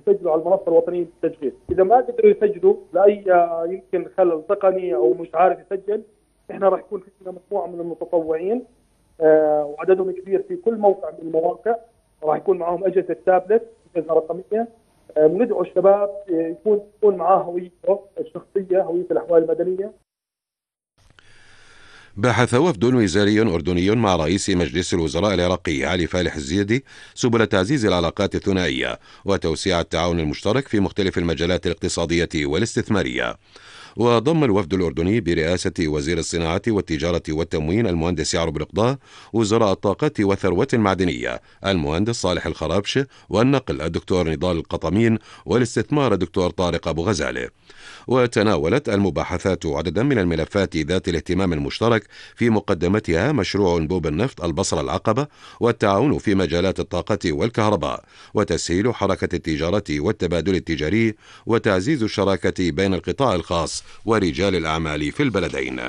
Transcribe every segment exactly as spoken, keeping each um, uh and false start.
يسجلوا على المنصه الوطنيه للتشغيل. اذا ما قدروا يسجلوا لاي يمكن خلل تقني او مش عارف يسجل، احنا راح يكون في مجموعه من المتطوعين آه وعددهم كبير في كل موقع من المواقع، راح يكون معهم اجهزه تابلت، اجهزه رقميه. آه ندعو الشباب يكون يكون معاه هويته الشخصيه، هويه الاحوال المدنيه. بحث وفد وزاري أردني مع رئيس مجلس الوزراء العراقي علي فالح الزيدي سبل تعزيز العلاقات الثنائية وتوسيع التعاون المشترك في مختلف المجالات الاقتصادية والاستثمارية. وضم الوفد الأردني برئاسة وزير الصناعة والتجارة والتموين المهندس يعرب القضاء، وزراء الطاقة والثروة المعدنية المهندس صالح الخرابش، والنقل الدكتور نضال القطمين، والاستثمار الدكتور طارق أبو غزالة. وتناولت المباحثات عددا من الملفات ذات الاهتمام المشترك، في مقدمتها مشروع انبوب النفط البصرة العقبة، والتعاون في مجالات الطاقة والكهرباء، وتسهيل حركة التجارة والتبادل التجاري، وتعزيز الشراكة بين القطاع الخاص ورجال الأعمال في البلدين.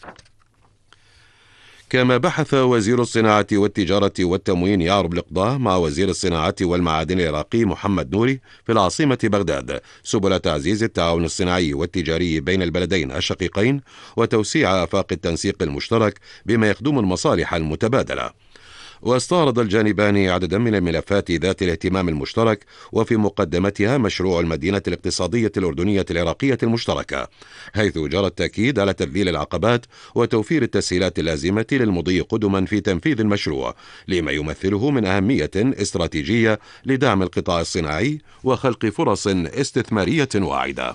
كما بحث وزير الصناعة والتجارة والتموين يعرب القضاء مع وزير الصناعة والمعادن العراقي محمد نوري في العاصمة بغداد سبل تعزيز التعاون الصناعي والتجاري بين البلدين الشقيقين، وتوسيع آفاق التنسيق المشترك بما يخدم المصالح المتبادلة. واستعرض الجانبان عددا من الملفات ذات الاهتمام المشترك، وفي مقدمتها مشروع المدينة الاقتصادية الأردنية العراقية المشتركة، حيث جرى التأكيد على تذليل العقبات وتوفير التسهيلات اللازمة للمضي قدما في تنفيذ المشروع، لما يمثله من أهمية استراتيجية لدعم القطاع الصناعي وخلق فرص استثمارية واعدة.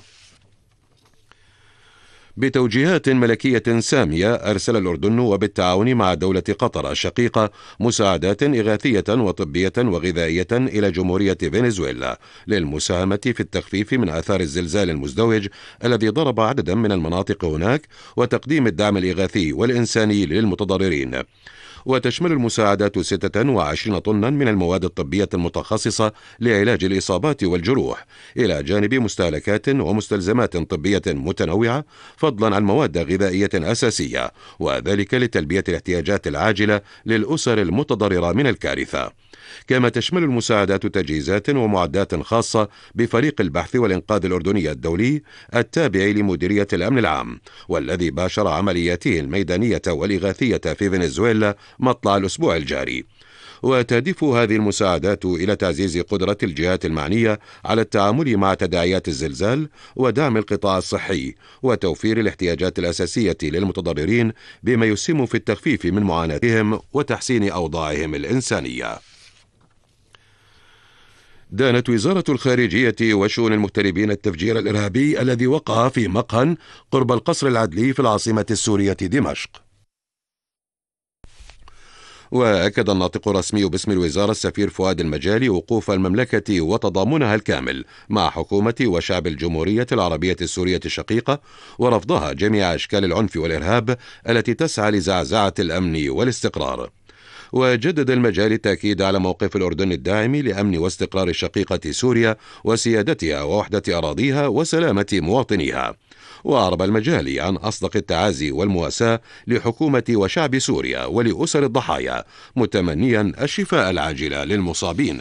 بتوجيهات ملكية سامية، أرسل الأردن وبالتعاون مع دولة قطر الشقيقة مساعدات إغاثية وطبية وغذائية إلى جمهورية فنزويلا للمساهمة في التخفيف من آثار الزلزال المزدوج الذي ضرب عددا من المناطق هناك، وتقديم الدعم الإغاثي والإنساني للمتضررين. وتشمل المساعدات ستة وعشرين طنا من المواد الطبية المتخصصة لعلاج الإصابات والجروح، إلى جانب مستهلكات ومستلزمات طبية متنوعة، فضلا عن مواد غذائية أساسية، وذلك لتلبية الاحتياجات العاجلة للأسر المتضررة من الكارثة. كما تشمل المساعدات تجهيزات ومعدات خاصة بفريق البحث والإنقاذ الأردني الدولي التابع لمديرية الأمن العام، والذي باشر عملياته الميدانية والإغاثية في فنزويلا مطلع الأسبوع الجاري. وتهدف هذه المساعدات إلى تعزيز قدرة الجهات المعنية على التعامل مع تداعيات الزلزال، ودعم القطاع الصحي، وتوفير الاحتياجات الأساسية للمتضررين، بما يسهم في التخفيف من معاناتهم وتحسين أوضاعهم الإنسانية. دانت وزارة الخارجية وشؤون المغتربين التفجير الإرهابي الذي وقع في مقهى قرب القصر العدلي في العاصمة السورية دمشق. وأكد الناطق الرسمي باسم الوزارة السفير فؤاد المجالي وقوف المملكة وتضامنها الكامل مع حكومة وشعب الجمهورية العربية السورية الشقيقة، ورفضها جميع أشكال العنف والإرهاب التي تسعى لزعزعة الأمن والاستقرار. وجدد المجال التأكيد على موقف الأردن الداعم لأمن واستقرار الشقيقة سوريا وسيادتها ووحدة أراضيها وسلامة مواطنيها. وأعرب المجالي عن أصدق التعازي والمواساة لحكومة وشعب سوريا ولأسر الضحايا، متمنيا الشفاء العاجل للمصابين.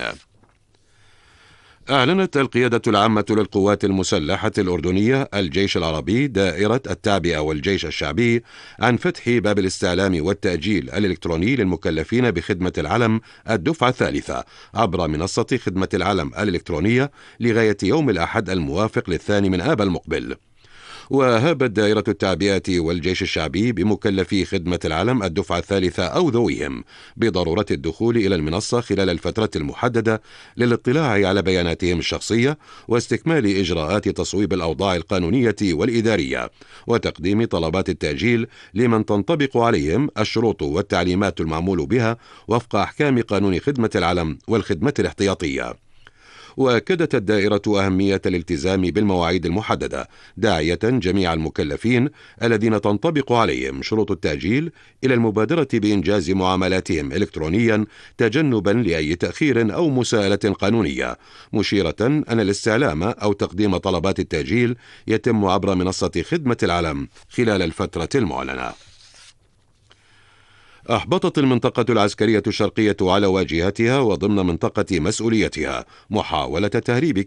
أعلنت القيادة العامة للقوات المسلحة الأردنية الجيش العربي دائرة التعبئة والجيش الشعبي عن فتح باب الاستعلام والتأجيل الإلكتروني للمكلفين بخدمة العلم الدفعة الثالثة عبر منصة خدمة العلم الإلكترونية لغاية يوم الأحد الموافق للثاني من آب المقبل. وهابت دائرة التعبئة والجيش الشعبي بمكلفي خدمة العلم الدفعة الثالثة أو ذويهم بضرورة الدخول إلى المنصة خلال الفترة المحددة للاطلاع على بياناتهم الشخصية، واستكمال إجراءات تصويب الأوضاع القانونية والإدارية، وتقديم طلبات التأجيل لمن تنطبق عليهم الشروط والتعليمات المعمول بها وفق أحكام قانون خدمة العلم والخدمة الاحتياطية. وأكدت الدائرة أهمية الالتزام بالمواعيد المحددة، داعية جميع المكلفين الذين تنطبق عليهم شروط التأجيل إلى المبادرة بإنجاز معاملاتهم إلكترونيا، تجنبا لأي تأخير أو مساءلة قانونية، مشيرة أن الاستعلام أو تقديم طلبات التأجيل يتم عبر منصة خدمة العلم خلال الفترة المعلنة. أحبطت المنطقة العسكرية الشرقية على واجهتها وضمن منطقة مسؤوليتها محاولة تهريب